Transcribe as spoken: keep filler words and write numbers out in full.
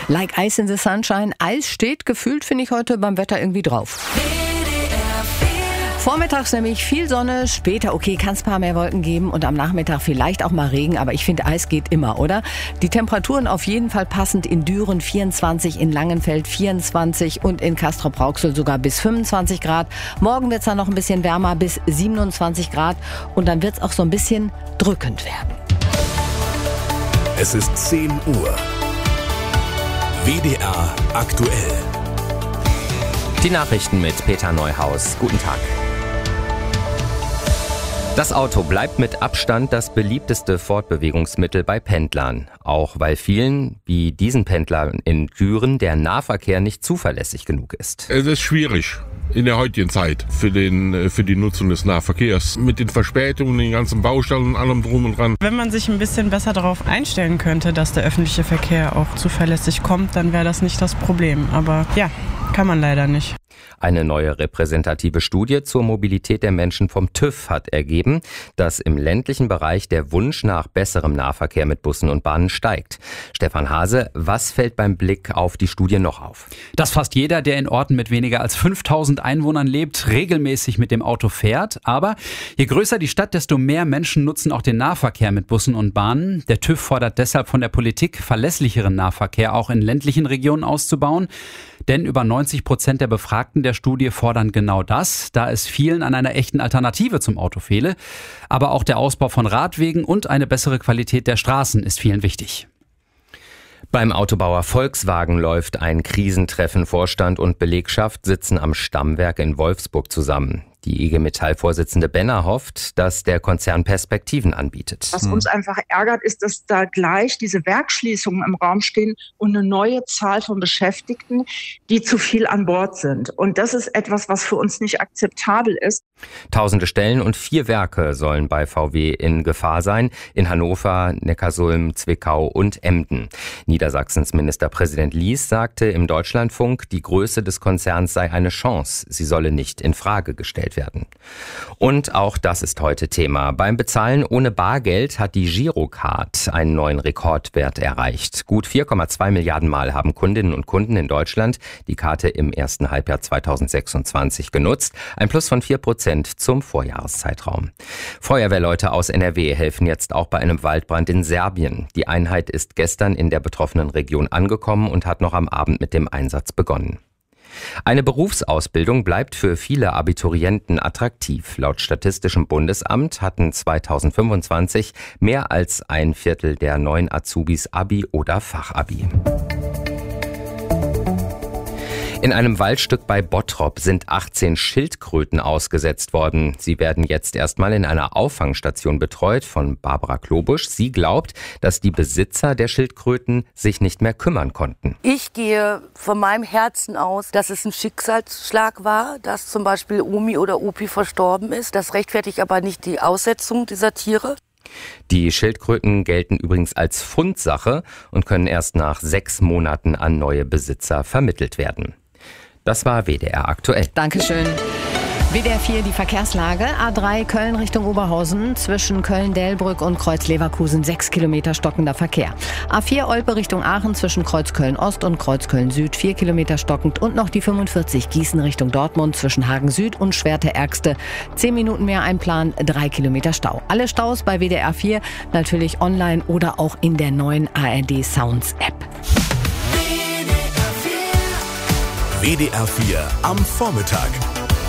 Like Ice in the Sunshine. Eis steht gefühlt, finde ich, heute beim Wetter irgendwie drauf. Vormittags nämlich viel Sonne, später, okay, kann es ein paar mehr Wolken geben und am Nachmittag vielleicht auch mal Regen, aber ich finde, Eis geht immer, oder? Die Temperaturen auf jeden Fall passend: in Düren vierundzwanzig, in Langenfeld vierundzwanzig und in Castrop-Rauxel sogar bis fünfundzwanzig Grad. Morgen wird es dann noch ein bisschen wärmer, bis siebenundzwanzig Grad, und dann wird es auch so ein bisschen drückend werden. Es ist zehn Uhr. W D R aktuell. Die Nachrichten mit Peter Neuhaus. Guten Tag. Das Auto bleibt mit Abstand das beliebteste Fortbewegungsmittel bei Pendlern. Auch weil vielen, wie diesen Pendlern in Düren, der Nahverkehr nicht zuverlässig genug ist. Es ist schwierig in der heutigen Zeit für, den, für die Nutzung des Nahverkehrs. Mit den Verspätungen, den ganzen Baustellen und allem drum und dran. Wenn man sich ein bisschen besser darauf einstellen könnte, dass der öffentliche Verkehr auch zuverlässig kommt, dann wäre das nicht das Problem. Aber ja, kann man leider nicht. Eine neue repräsentative Studie zur Mobilität der Menschen vom TÜV hat ergeben, dass im ländlichen Bereich der Wunsch nach besserem Nahverkehr mit Bussen und Bahnen steigt. Stefan Hase, was fällt beim Blick auf die Studie noch auf? Dass fast jeder, der in Orten mit weniger als fünftausend Einwohnern lebt, regelmäßig mit dem Auto fährt. Aber je größer die Stadt, desto mehr Menschen nutzen auch den Nahverkehr mit Bussen und Bahnen. Der TÜV fordert deshalb von der Politik, verlässlicheren Nahverkehr auch in ländlichen Regionen auszubauen. Denn über neunzig Prozent der Befragten der Studie fordern genau das, da es vielen an einer echten Alternative zum Auto fehle. Aber auch der Ausbau von Radwegen und eine bessere Qualität der Straßen ist vielen wichtig. Beim Autobauer Volkswagen läuft ein Krisentreffen. Vorstand und Belegschaft sitzen am Stammwerk in Wolfsburg zusammen. Die I G Metall-Vorsitzende Benner hofft, dass der Konzern Perspektiven anbietet. Was uns einfach ärgert, ist, dass da gleich diese Werksschließungen im Raum stehen und eine neue Zahl von Beschäftigten, die zu viel an Bord sind. Und das ist etwas, was für uns nicht akzeptabel ist. Tausende Stellen und vier Werke sollen bei V W in Gefahr sein. In Hannover, Neckarsulm, Zwickau und Emden. Niedersachsens Ministerpräsident Lies sagte im Deutschlandfunk, die Größe des Konzerns sei eine Chance. Sie solle nicht in Frage gestellt werden. Und auch das ist heute Thema. Beim Bezahlen ohne Bargeld hat die Girocard einen neuen Rekordwert erreicht. Gut vier Komma zwei Milliarden Mal haben Kundinnen und Kunden in Deutschland die Karte im ersten Halbjahr zweitausendsechsundzwanzig genutzt. Ein Plus von vier Prozent zum Vorjahreszeitraum. Feuerwehrleute aus N R W helfen jetzt auch bei einem Waldbrand in Serbien. Die Einheit ist gestern in der betroffenen Region angekommen und hat noch am Abend mit dem Einsatz begonnen. Eine Berufsausbildung bleibt für viele Abiturienten attraktiv. Laut Statistischem Bundesamt hatten zweitausendfünfundzwanzig mehr als ein Viertel der neuen Azubis Abi oder Fachabi. In einem Waldstück bei Bottrop sind achtzehn Schildkröten ausgesetzt worden. Sie werden jetzt erstmal in einer Auffangstation betreut von Barbara Klobusch. Sie glaubt, dass die Besitzer der Schildkröten sich nicht mehr kümmern konnten. Ich gehe von meinem Herzen aus, dass es ein Schicksalsschlag war, dass zum Beispiel Omi oder Opi verstorben ist. Das rechtfertigt aber nicht die Aussetzung dieser Tiere. Die Schildkröten gelten übrigens als Fundsache und können erst nach sechs Monaten an neue Besitzer vermittelt werden. Das war W D R aktuell. Dankeschön. W D R vier, die Verkehrslage. A drei Köln Richtung Oberhausen. Zwischen Köln-Delbrück und Kreuz-Leverkusen sechs Kilometer stockender Verkehr. A vier Olpe Richtung Aachen zwischen Kreuz-Köln-Ost und Kreuz-Köln-Süd vier Kilometer stockend. Und noch die fünfundvierzig Gießen Richtung Dortmund zwischen Hagen-Süd und Schwerte-Ärgste. zehn Minuten mehr einplanen, drei Kilometer Stau. Alle Staus bei W D R vier natürlich online oder auch in der neuen A R D Sounds App. W D R vier am Vormittag.